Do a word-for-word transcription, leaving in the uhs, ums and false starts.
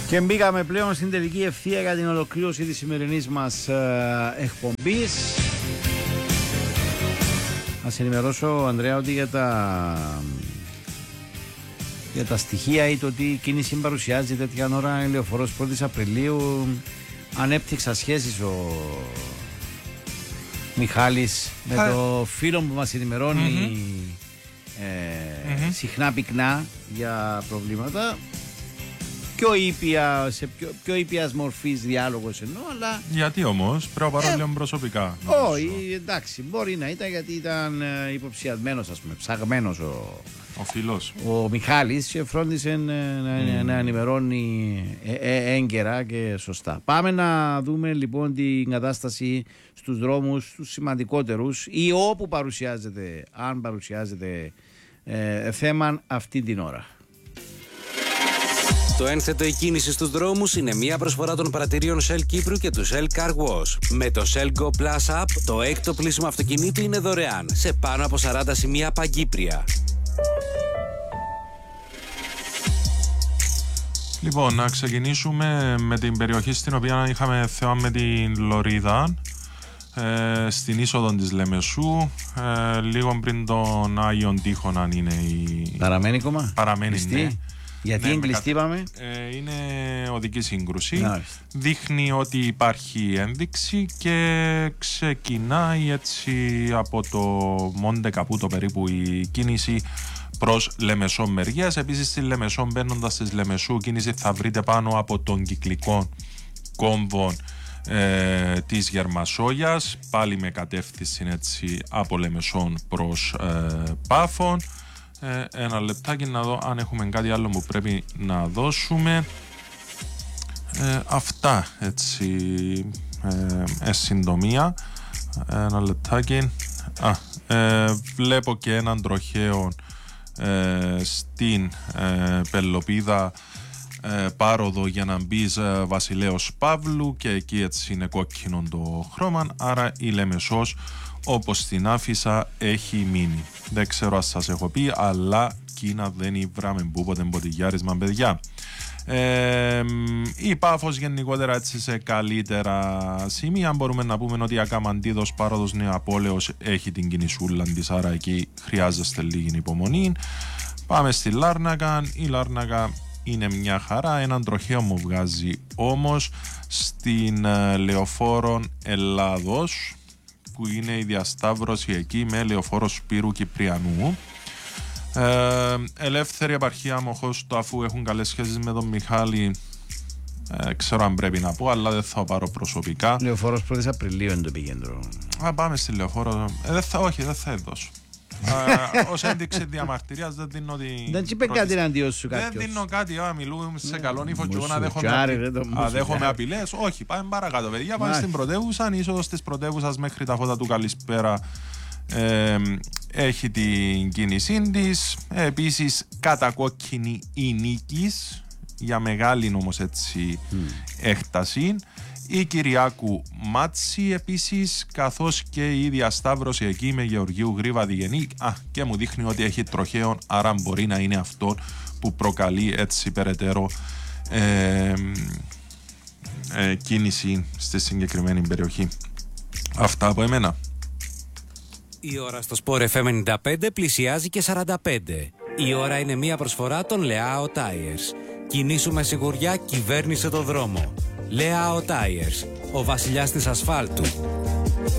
Και μπήκαμε πλέον στην τελική ευθεία για την ολοκλήρωση της σημερινής μας ε, εκπομπής. Να σε ενημερώσω, Ανδρέα, ότι για τα, για τα στοιχεία ή το τι κίνηση παρουσιάζει τέτοια ώρα η Λεωφορώς πρώτης Απριλίου, ανέπτυξα σχέσεις ο Μιχάλης με Α. το φίλο που μας ενημερώνει Mm-hmm. ε, Mm-hmm. συχνά πυκνά για προβλήματα. Πιο ήπια, σε πιο, πιο ήπιας μορφής διάλογος εννοώ, αλλά... Γιατί όμως, πρέπει να πάρω Ε, λίγο προσωπικά. Όχι, εντάξει, μπορεί να ήταν γιατί ήταν ε, υποψιασμένος, ας πούμε, ψαγμένος ο, Ο φίλος. ο Μιχάλης και φρόντισε ε, να, Mm. να ενημερώνει ε, ε, έγκαιρα και σωστά. Πάμε να δούμε λοιπόν την κατάσταση στους δρόμους, τους σημαντικότερους ή όπου παρουσιάζεται, αν παρουσιάζεται ε, θέμα αυτή την ώρα. Το ένθετο η κίνηση στους δρόμους είναι μια προσφορά των πρατηρίων Shell Κύπρου και του Shell Car Wash. Με το Shell Go Plus App, το έκτο πλήσιμο αυτοκινήτου είναι δωρεάν σε πάνω από σαράντα σημεία παγκύπρια. Λοιπόν, να ξεκινήσουμε με την περιοχή στην οποία είχαμε θέμα με την Λωρίδα, ε, στην είσοδο της Λεμεσού, ε, λίγο πριν τον Άγιον Τείχον, αν είναι η... Παραμένει κομμά. Παραμένει, κλειστή. ναι. Γιατί Ναι, είναι με κλειστή, κατα- είπαμε. Ε, είναι οδική σύγκρουση. Μάλιστα. Δείχνει ότι υπάρχει ένδειξη και ξεκινάει έτσι από το Μόντε Καπούτο περίπου η κίνηση προς Λεμεσό μεριάς. Επίσης στη Λεμεσό, μπαίνοντας στις Λεμεσού, κίνηση θα βρείτε πάνω από τον κυκλικό κόμβο ε, της Γερμασόγιας, πάλι με κατεύθυνση έτσι από Λεμεσόν προς ε, Πάφων. Ε, ένα λεπτάκι να δω αν έχουμε κάτι άλλο που πρέπει να δώσουμε. Ε, αυτά έτσι ε, ε, συντομία. Ένα λεπτάκι. Α, ε, βλέπω και έναν τροχαίο ε, στην ε, Πελοπίδα ε, πάροδο για να μπει ε, Βασιλέως Παύλου, και εκεί έτσι είναι κόκκινο το χρώμα, άρα η Λεμεσός όπως την άφησα έχει μείνει. Δεν ξέρω αν σας έχω πει, αλλά Κίνα δεν ήβραμε πούποτε μποτιγιάρισμα, παιδιά. Ε, η Πάφος γενικότερα έτσι σε καλύτερα σημεία. Μπορούμε να πούμε ότι η Ακαμαντίδος πάροδος Νεαπόλεως έχει την κινησούλα της, άρα εκεί χρειάζεστε λίγη υπομονή. Πάμε στη Λάρνακα. Η Λάρνακα είναι μια χαρά. Έναν τροχαίο μου βγάζει όμως στην ε, Λεωφόρο Ελλάδος, που είναι η διασταύρωση εκεί με Λεωφόρο Σπύρου Κυπριανού. Ε, ελεύθερη επαρχία Μοχώστου, αφού έχουν καλές σχέσεις με τον Μιχάλη, ε, ξέρω αν πρέπει να πω, αλλά δεν θα πάρω προσωπικά. Λεωφόρος πρώτης Απριλίου είναι το επικέντρο. Α, πάμε στη Λεωφόρο. Ε, δεν θα, όχι, δεν θα έδωσω. ε, ως ένδειξη διαμαρτυρίας δεν δίνω την... Δεν είπε κάτι εναντίον σου Δεν κάποιος. δίνω κάτι, α, μιλούμε σε καλόν ύφο και εγώ να μουσουκιάρι, ρε, το δέχομαι, α, δέχομαι μουσουκιάρι. απειλές. Όχι, πάμε παρακάτω, παιδιά. Πάμε Μάλιστα. στην πρωτεύουσα. Η είσοδος της πρωτεύουσας μέχρι τα φώτα του Καλησπέρα ε, έχει την κίνησή της. Ε, επίσης κατακόκκινη η Νίκης, για μεγάλη όμως έτσι Mm. έκταση. Η Κυριάκου Μάτση επίσης, καθώς και η διασταύρωση εκεί με Γεωργίου Γρήβα Διγενή. Α, και μου δείχνει ότι έχει τροχαίων, άρα μπορεί να είναι αυτό που προκαλεί έτσι περαιτέρω ε, ε, κίνηση στη συγκεκριμένη περιοχή. Αυτά από εμένα. Η ώρα στο Sport εφ εμ ενενήντα πέντε πλησιάζει και σαράντα πέντε. Η ώρα είναι μια προσφορά των Leao Tires. Κινήσου με σιγουριά, κυβέρνησε το δρόμο. Leao Tires, ο βασιλιάς της ασφάλτου.